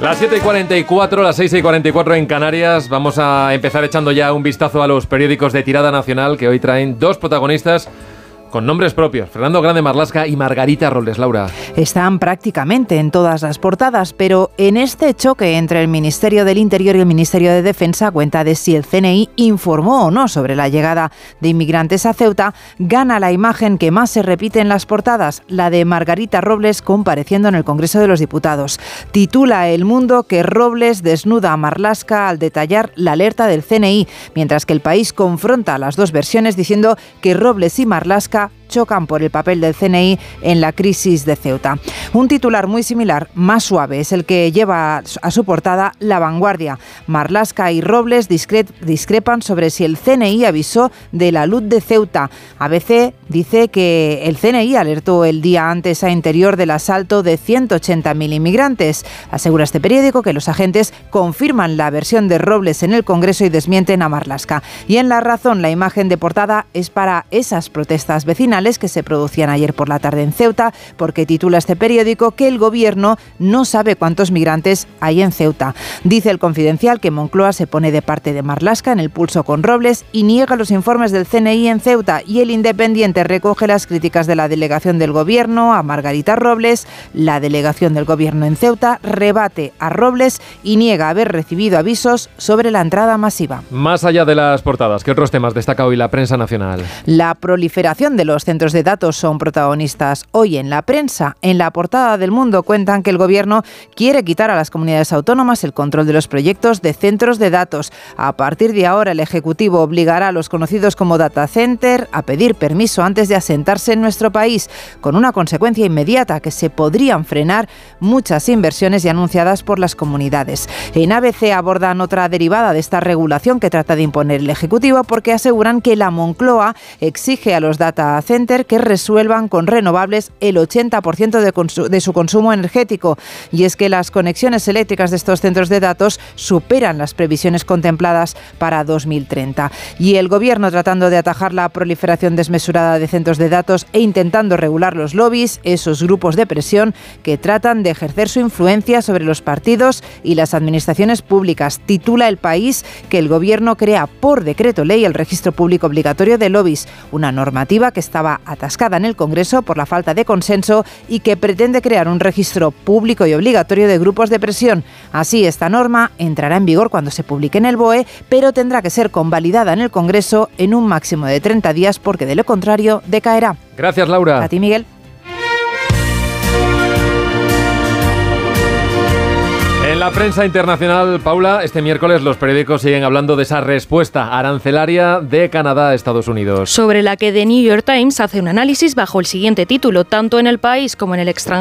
Las 7:44, las 6:44 en Canarias. Vamos a empezar echando ya un vistazo a los periódicos de tirada nacional que hoy traen dos protagonistas con nombres propios, Fernando Grande Marlaska y Margarita Robles. Laura. Están prácticamente en todas las portadas, pero en este choque entre el Ministerio del Interior y el Ministerio de Defensa, cuenta de si el CNI informó o no sobre la llegada de inmigrantes a Ceuta, gana la imagen que más se repite en las portadas, la de Margarita Robles compareciendo en el Congreso de los Diputados. Titula El Mundo que Robles desnuda a Marlaska al detallar la alerta del CNI, mientras que El País confronta las dos versiones diciendo que Robles y Marlaska chocan por el papel del CNI en la crisis de Ceuta. Un titular muy similar, más suave, es el que lleva a su portada La Vanguardia. Marlaska y Robles discrepan sobre si el CNI avisó de la luz de Ceuta. ABC dice que el CNI alertó el día antes a Interior del asalto de 180.000 inmigrantes. Asegura este periódico que los agentes confirman la versión de Robles en el Congreso y desmienten a Marlaska. Y en La Razón, la imagen de portada es para esas protestas vecinales que se producían ayer por la tarde en Ceuta, porque titula este periódico que el gobierno no sabe cuántos migrantes hay en Ceuta. Dice El Confidencial que Moncloa se pone de parte de Marlaska en el pulso con Robles y niega los informes del CNI en Ceuta, y El Independiente recoge las críticas de la delegación del gobierno a Margarita Robles. La delegación del gobierno en Ceuta rebate a Robles y niega haber recibido avisos sobre la entrada masiva. Más allá de las portadas, ¿qué otros temas destaca hoy la prensa nacional? La proliferación de los centros de datos son protagonistas hoy en la prensa. En la portada del Mundo cuentan que el gobierno quiere quitar a las comunidades autónomas el control de los proyectos de centros de datos. A partir de ahora, el Ejecutivo obligará a los conocidos como data center a pedir permiso antes de asentarse en nuestro país, con una consecuencia inmediata, que se podrían frenar muchas inversiones ya anunciadas por las comunidades. En ABC abordan otra derivada de esta regulación que trata de imponer el Ejecutivo, porque aseguran que la Moncloa exige a los data centers que resuelvan con renovables el 80% de su consumo energético. Y es que las conexiones eléctricas de estos centros de datos superan las previsiones contempladas para 2030. Y el gobierno, tratando de atajar la proliferación desmesurada de centros de datos e intentando regular los lobbies, esos grupos de presión que tratan de ejercer su influencia sobre los partidos y las administraciones públicas. Titula El País que el gobierno crea por decreto ley el registro público obligatorio de lobbies, una normativa que estaba atascada en el Congreso por la falta de consenso y que pretende crear un registro público y obligatorio de grupos de presión. Así, esta norma entrará en vigor cuando se publique en el BOE, pero tendrá que ser convalidada en el Congreso en un máximo de 30 días, porque de lo contrario decaerá. Gracias, Laura. A ti, Miguel. En la prensa internacional, Paula, este miércoles los periódicos siguen hablando de esa respuesta arancelaria de Canadá a Estados Unidos, sobre la que The New York Times hace un análisis bajo el siguiente título: tanto en El País como en el extranjero